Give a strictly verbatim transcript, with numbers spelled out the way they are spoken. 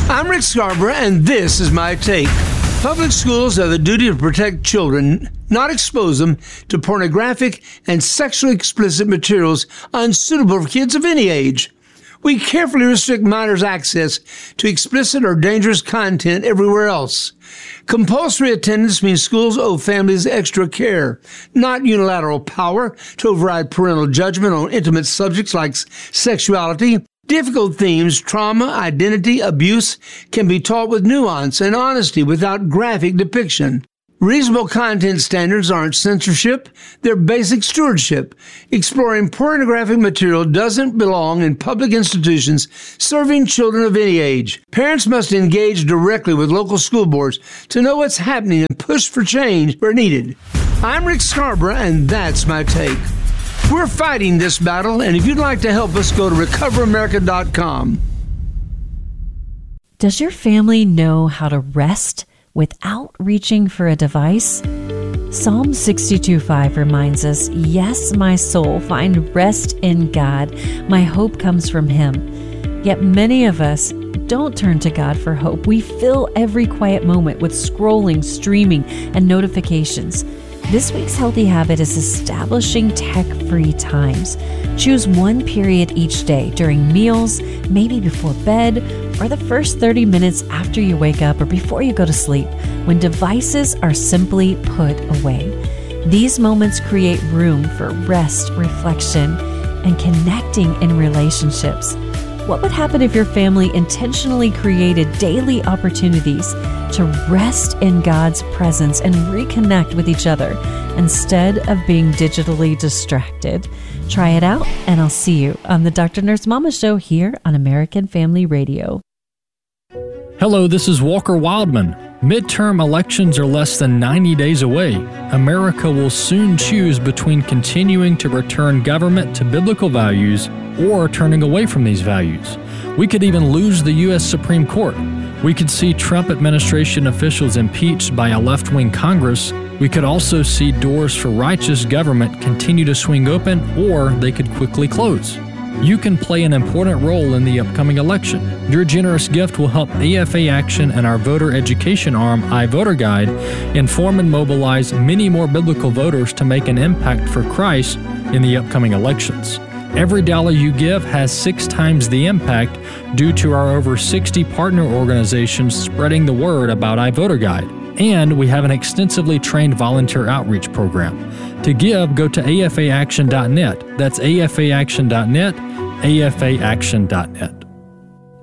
I'm Rick Scarborough, and this is my take. Public schools have the duty to protect children, not expose them to pornographic and sexually explicit materials unsuitable for kids of any age. We carefully restrict minors' access to explicit or dangerous content everywhere else. Compulsory attendance means schools owe families extra care, not unilateral power to override parental judgment on intimate subjects like sexuality. Difficult themes, trauma, identity, abuse, can be taught with nuance and honesty without graphic depiction. Reasonable content standards aren't censorship, they're basic stewardship. Exploring pornographic material doesn't belong in public institutions serving children of any age. Parents must engage directly with local school boards to know what's happening and push for change where needed. I'm Rick Scarborough, and that's my take. We're fighting this battle, and if you'd like to help us, go to recover america dot com. Does your family know how to rest without reaching for a device? Psalm sixty-two five reminds us, "Yes, my soul, find rest in God. My hope comes from Him." Yet many of us don't turn to God for hope. We fill every quiet moment with scrolling, streaming, and notifications. This week's healthy habit is establishing tech-free times. Choose one period each day during meals, maybe before bed, or the first thirty minutes after you wake up or before you go to sleep, when devices are simply put away. These moments create room for rest, reflection, and connecting in relationships. What would happen if your family intentionally created daily opportunities to rest in God's presence and reconnect with each other instead of being digitally distracted? Try it out, and I'll see you on the Doctor Nurse Mama Show here on American Family Radio. Hello, this is Walker Wildman. Midterm elections are less than ninety days away. America will soon choose between continuing to return government to biblical values or turning away from these values. We could even lose the U S Supreme Court. We could see Trump administration officials impeached by a left-wing Congress. We could also see doors for righteous government continue to swing open, or they could quickly close. You can play an important role in the upcoming election. Your generous gift will help A F A Action and our voter education arm, iVoterGuide, inform and mobilize many more biblical voters to make an impact for Christ in the upcoming elections. Every dollar you give has six times the impact due to our over sixty partner organizations spreading the word about iVoterGuide. And we have an extensively trained volunteer outreach program. To give, go to A F A action dot net. That's A F A action dot net, A F A action dot net.